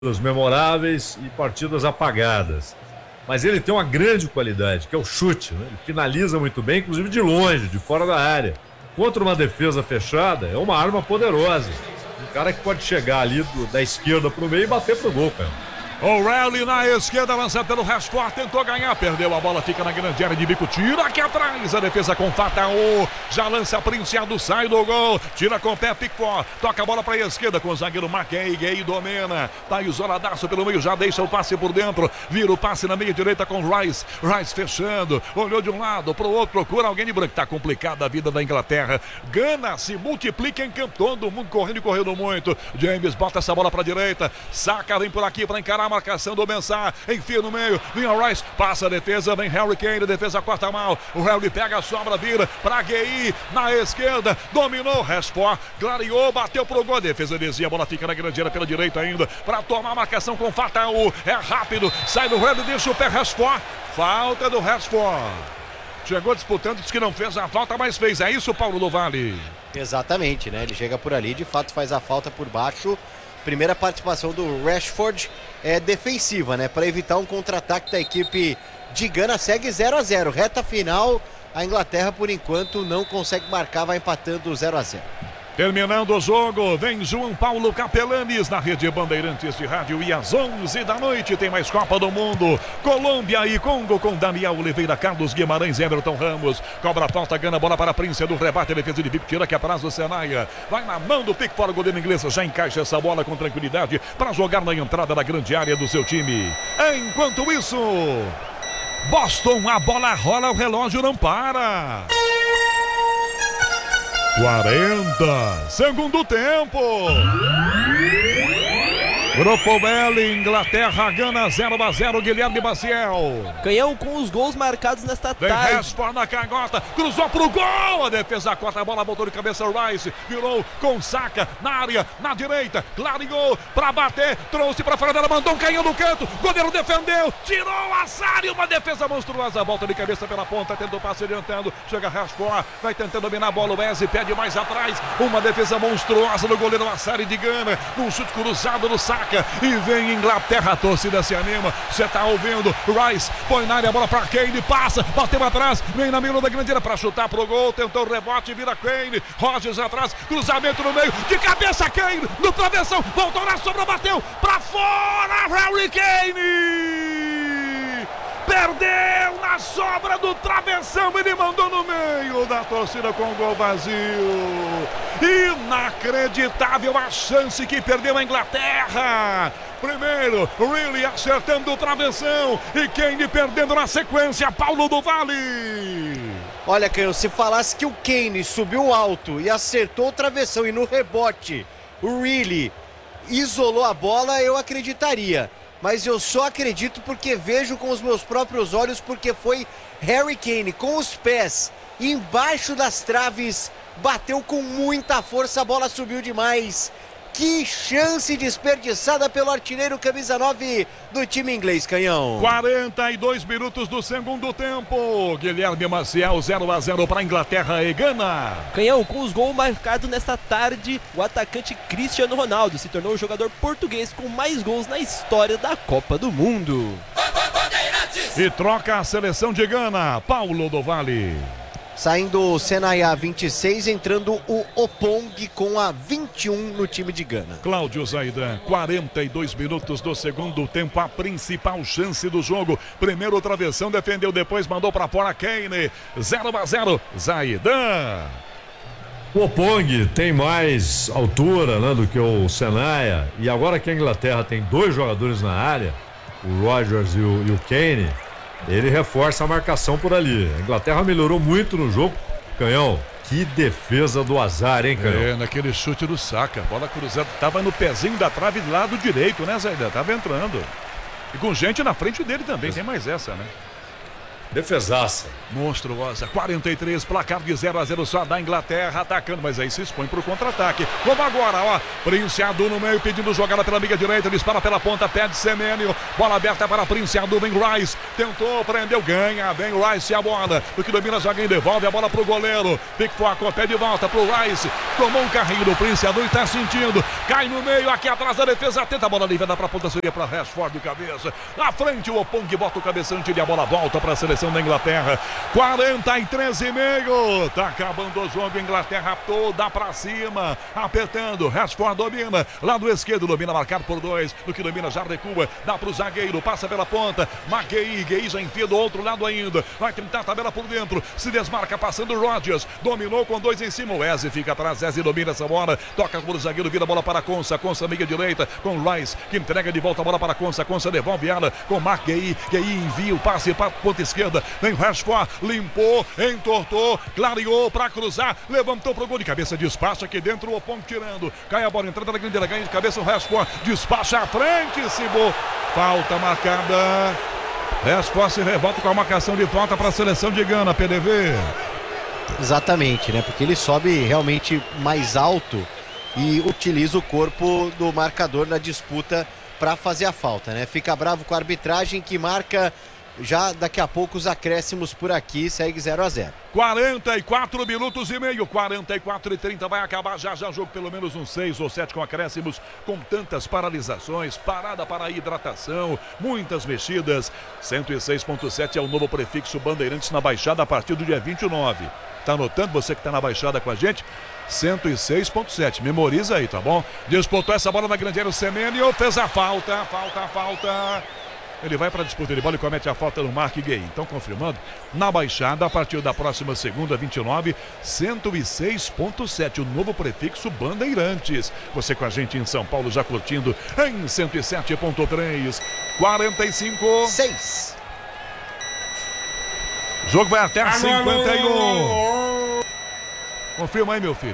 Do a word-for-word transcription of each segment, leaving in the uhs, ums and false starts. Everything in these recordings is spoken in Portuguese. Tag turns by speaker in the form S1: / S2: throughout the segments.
S1: memoráveis e partidas apagadas. Mas ele tem uma grande qualidade, que é o chute, né? Ele finaliza muito bem, inclusive de longe, de fora da área. Contra uma defesa fechada, é uma arma poderosa. Um cara que pode chegar ali do, da esquerda pro meio e bater pro gol, cara.
S2: O Rally na esquerda, lançado pelo Rashford, tentou ganhar, perdeu a bola, fica na grande área de bico, tira aqui atrás, a defesa com Fataú, já lança Princiado, sai do gol, tira com o pé, Pickford, toca a bola para a esquerda com o zagueiro McKay, Gay domina, tá isoladaço pelo meio, já deixa o passe por dentro, vira o passe na meia direita com Rice, Rice fechando, olhou de um lado pro outro, procura alguém de branco, tá complicada a vida da Inglaterra, Gana se multiplica em campo, todo mundo correndo e correndo muito, James bota essa bola para a direita, Saka vem por aqui para encarar a marcação do Mensah, enfia no meio, vem o Rice, passa a defesa, vem Harry Kane, defesa corta mal, o Harry pega a sobra, vira para Gay, na esquerda, dominou, Rashford, clareou, bateu pro gol, defesa desvia, a bola fica na grande área pela direita ainda, para tomar a marcação com Fataú, é rápido, sai do Harry, deixa o pé, Rashford, falta do Rashford. Chegou disputando, disse que não fez a falta, mas fez, é isso, Paulo do Vale?
S3: Exatamente, né? Ele chega por ali, de fato faz a falta por baixo. Primeira participação do Rashford é defensiva, né? Para evitar um contra-ataque da equipe de Gana, segue zero a zero. Reta final, a Inglaterra por enquanto não consegue marcar, vai empatando zero a zero.
S2: Terminando o jogo, vem João Paulo Capelanes na Rede Bandeirantes de Rádio e às onze da noite tem mais Copa do Mundo. Colômbia e Congo com Daniel Oliveira, Carlos Guimarães, Everton Ramos. Cobra a falta, Gana, bola para a Príncia do rebate, defesa de Bico, tira que atrás do Senaia. Vai na mão do Pickford, o goleiro inglês já encaixa essa bola com tranquilidade para jogar na entrada da grande área do seu time. Enquanto isso, Boston, a bola rola, o relógio não para. quarenta, segundo tempo. Grupo L, Inglaterra, Gana zero a zero, Guilherme Maciel.
S4: Canhão com os gols marcados nesta
S2: Vem
S4: tarde.
S2: Rashford na canhota, cruzou pro gol, a defesa corta a bola, botou de cabeça o Rice, virou com Saka na área, na direita, clareou pra bater, trouxe pra fora dela, mandou um canhão no canto, goleiro defendeu, tirou o Assari, uma defesa monstruosa, volta de cabeça pela ponta, tenta o passe adiantando, chega Rashford, vai tentando dominar a bola, o Eze pede mais atrás, uma defesa monstruosa do goleiro Assari de Gana, um chute cruzado do Saka. E vem Inglaterra, a torcida se anima. Você tá ouvindo, Rice põe na área, a bola pra Kane, passa, bateu atrás, vem na mira da grande área pra chutar pro gol, tentou o rebote, vira Kane, Rodgers atrás, cruzamento no meio, de cabeça Kane, no travessão, voltou na sobra, bateu pra fora, Harry Kane! Perdeu na sobra do travessão, ele mandou no meio da torcida com o gol vazio. Inacreditável a chance que perdeu a Inglaterra. Primeiro, Really acertando o travessão e Kane perdendo na sequência, Paulo do Vale.
S3: Olha, Canhão, se falasse que o Kane subiu alto e acertou o travessão e no rebote o Really isolou a bola, eu acreditaria. Mas eu só acredito porque vejo com os meus próprios olhos, porque foi Harry Kane com os pés embaixo das traves, bateu com muita força, a bola subiu demais. Que chance desperdiçada pelo artilheiro camisa nove do time inglês, Canhão.
S2: quarenta e dois minutos do segundo tempo. Guilherme Maciel, zero a zero para Inglaterra e Gana.
S4: Canhão, com os gols marcados nesta tarde, o atacante Cristiano Ronaldo se tornou o jogador português com mais gols na história da Copa do Mundo.
S2: E troca a seleção de Gana, Paulo do Vale.
S3: Saindo o Senaia vinte e seis, entrando o Opong com a vinte e um no time de Gana.
S2: Cláudio Zaidan, quarenta e dois minutos do segundo tempo, a principal chance do jogo. Primeiro travessão, defendeu, depois mandou para fora Kane. zero a zero, Zaidan.
S1: O Opong tem mais altura, né, do que o Senaia. E agora que a Inglaterra tem dois jogadores na área, o Rodgers e o, e o Kane, ele reforça a marcação por ali. A Inglaterra melhorou muito no jogo. Canhão, que defesa do azar, hein, Canhão?
S2: É, naquele chute do Saka, bola cruzada, tava no pezinho da trave do lado direito, né, Zaidan? Tava entrando. E com gente na frente dele também, tem mais essa, né?
S1: Defesaça.
S2: Monstruosa, quarenta e três, placar de zero a zero só da Inglaterra atacando, mas aí se expõe pro contra-ataque. Como agora, ó, Prince Adu no meio pedindo jogada pela amiga direita, dispara pela ponta, pede Semênio, bola aberta para Prince Adu, vem Rice, tentou, prendeu, ganha, vem Rice a bola, do que domina, joga e devolve a bola pro goleiro, Pickpock, pé de volta pro Rice, tomou um carrinho do Prince Adu e tá sentindo, cai no meio, aqui atrás da defesa, tenta a bola livre, dá pra ponta, seria pra Rashford de cabeça, na frente o Opong bota o cabeçante e a bola volta pra seleção da Inglaterra. quarenta e três e meio. Tá acabando o jogo. Inglaterra toda pra cima. Apertando. Rashford domina. Lado esquerdo domina, marcado por dois. Do que domina, já recua. Dá pro zagueiro. Passa pela ponta. Maguei. Guei já enfia do outro lado ainda. Vai tentar a tabela por dentro. Se desmarca passando Rodgers. Dominou com dois em cima. O Eze fica atrás. Eze domina essa bola. Toca por zagueiro. Vira a bola para a Consa. Consa amiga direita. Com Rice. Que entrega de volta a bola para a Consa. Consa devolve ela. Com Mark Guei. Guei envia o passe para a ponta esquerda. Vem Rashford, limpou, entortou, clareou para cruzar, levantou pro gol de cabeça, despacha aqui dentro, o Opong tirando, cai a bola, entrada da grande área, ganha de cabeça o Rashford, despacha à frente, Cibo, falta marcada, Rashford se revolta com a marcação de falta para a seleção de Gana, P D V.
S3: Exatamente, né? Porque ele sobe realmente mais alto e utiliza o corpo do marcador na disputa para fazer a falta, né? Fica bravo com a arbitragem que marca. Já daqui a pouco os acréscimos por aqui, segue zero a zero.
S2: quarenta e quatro minutos e meio, quarenta e quatro e trinta, vai acabar já já o jogo, pelo menos uns seis ou sete com acréscimos, com tantas paralisações, parada para a hidratação, muitas mexidas. cento e seis ponto sete é o novo prefixo Bandeirantes na Baixada a partir do dia vinte e nove. Tá anotando, você que tá na Baixada com a gente? cento e seis ponto sete, memoriza aí, tá bom? Disputou essa bola na grande área, o Semênio fez a falta, falta, falta. Ele vai para a disputa de bola e comete a falta no Mark Guei. Então, confirmando, na Baixada, a partir da próxima segunda, vinte e nove, cento e seis ponto sete, o novo prefixo Bandeirantes. Você com a gente em São Paulo, já curtindo em cento e sete ponto três, quarenta e cinco.
S3: seis.
S2: O jogo vai até a cinquenta e um. Confirma aí, meu filho.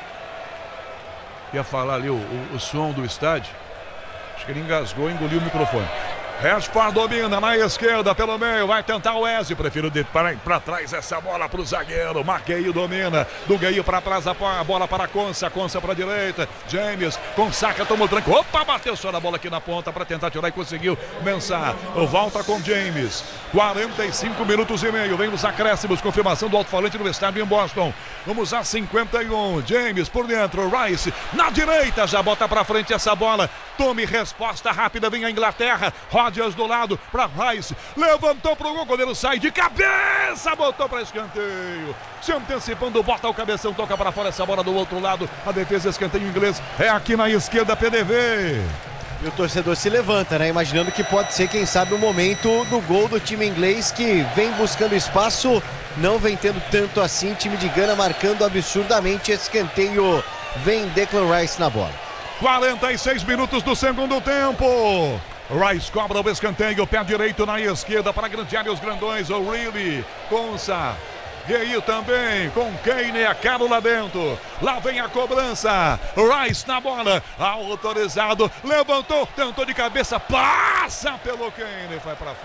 S2: Ia falar ali o, o, o som do estádio. Acho que ele engasgou e engoliu o microfone. Rashford domina na esquerda pelo meio, vai tentar o Eze, prefiro de para trás essa bola para o zagueiro, Marqueio domina, do Gueio para trás a bola para a Consa, Consa para a direita, James, com saca, tomou tranco, opa, bateu só na bola aqui na ponta para tentar tirar e conseguiu mensar, volta com James, quarenta e cinco minutos e meio, vem os acréscimos, confirmação do alto-falante no estádio em Boston, vamos a cinquenta e um, James por dentro, Rice na direita, já bota para frente essa bola, tome resposta rápida, vem a Inglaterra, Rodgers do lado para Rice, levantou pro gol, o goleiro sai de cabeça, botou para escanteio, se antecipando, bota o cabeção, toca para fora essa bola do outro lado, a defesa escanteio inglês é aqui na esquerda, P D V.
S3: E o torcedor se levanta, né? Imaginando que pode ser, quem sabe, o momento do gol do time inglês, que vem buscando espaço, não vem tendo tanto assim, time de Gana marcando absurdamente, escanteio, vem Declan Rice na bola.
S2: quarenta e seis minutos do segundo tempo. Rice cobra o escanteio, pé direito na esquerda para a grande área, os grandões, o Reilly, Consa, Gueio também, com Kane, a cara lá dentro, lá vem a cobrança, Rice na bola, autorizado, levantou, tentou de cabeça, passa pelo Kane, vai para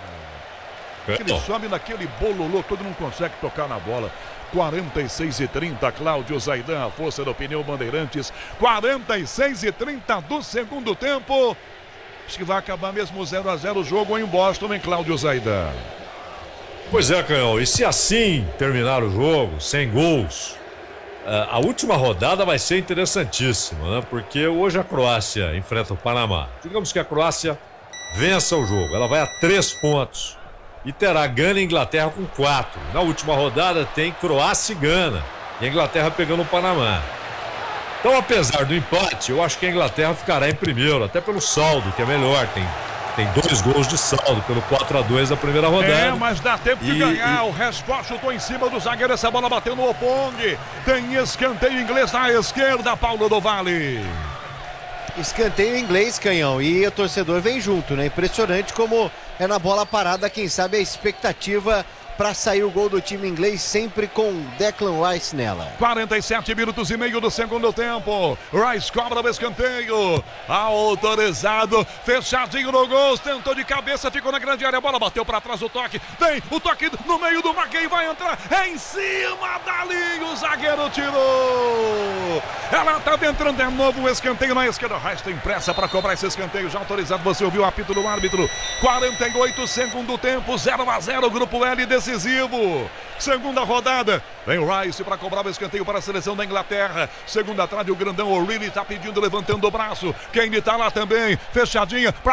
S2: fora. Ele some naquele bololô, todo mundo consegue tocar na bola. quarenta e seis e trinta, Cláudio Zaidan, a força do pneu Bandeirantes, quarenta e seis e trinta do segundo tempo. Acho que vai acabar mesmo zero a zero o jogo em Boston, em Cláudio Zaidan.
S1: Pois é, Canhão, e se assim terminar o jogo, sem gols, a última rodada vai ser interessantíssima, né? Porque hoje a Croácia enfrenta o Panamá. Digamos que a Croácia vença o jogo, ela vai a três pontos e terá Gana e Inglaterra com quatro. Na última rodada tem Croácia e Gana, e a Inglaterra pegando o Panamá. Então, apesar do empate, eu acho que a Inglaterra ficará em primeiro, até pelo saldo, que é melhor. Tem, tem dois gols de saldo pelo quatro a dois da primeira rodada.
S2: É, mas dá tempo de
S1: e,
S2: ganhar.
S1: E...
S2: O Rashford chutou em cima do zagueiro, essa bola bateu no Opong. Tem escanteio inglês na esquerda, Paulo do Vale.
S3: Escanteio inglês, Canhão, e o torcedor vem junto, né? Impressionante como é na bola parada, quem sabe a expectativa para sair o gol do time inglês, sempre com Declan Rice nela.
S2: quarenta e sete minutos e meio do segundo tempo. Rice cobra o escanteio. Autorizado. Fechadinho no gol. Tentou de cabeça, ficou na grande área. A bola bateu para trás, o toque. Vem o toque no meio do Maguei. Vai entrar é em cima da linha. O zagueiro tirou. Ela estava entrando de novo. O escanteio na esquerda. Rice tem pressa para cobrar esse escanteio. Já autorizado. Você ouviu o apito do árbitro. quarenta e oito segundo tempo. zero a zero. Grupo L decisivo. Segunda rodada. Vem o Rice para cobrar o escanteio para a seleção da Inglaterra. Segunda trave, o grandão O'Reilly está pedindo, levantando o braço. Quem está lá também, fechadinha.